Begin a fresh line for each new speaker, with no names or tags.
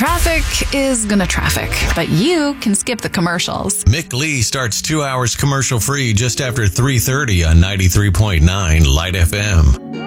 Traffic is gonna traffic, but you can skip the commercials.
Mick Lee starts 2 hours commercial free just after 3:30 on 93.9 Light FM.